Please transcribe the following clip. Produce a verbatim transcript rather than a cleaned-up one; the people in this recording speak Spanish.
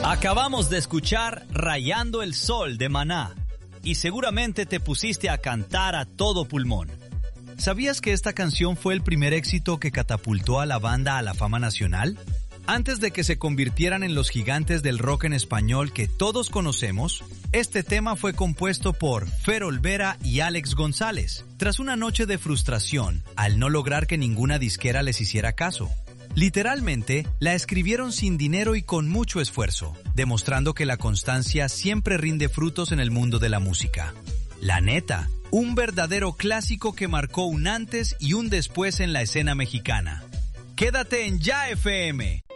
Acabamos de escuchar Rayando el Sol de Maná y seguramente te pusiste a cantar a todo pulmón. ¿Sabías que esta canción fue el primer éxito que catapultó a la banda a la fama nacional? Antes de que se convirtieran en los gigantes del rock en español que todos conocemos, este tema fue compuesto por Fer Olvera y Alex González, tras una noche de frustración al no lograr que ninguna disquera les hiciera caso. Literalmente, la escribieron sin dinero y con mucho esfuerzo, demostrando que la constancia siempre rinde frutos en el mundo de la música. La neta, un verdadero clásico que marcó un antes y un después en la escena mexicana. Quédate en Ya F M.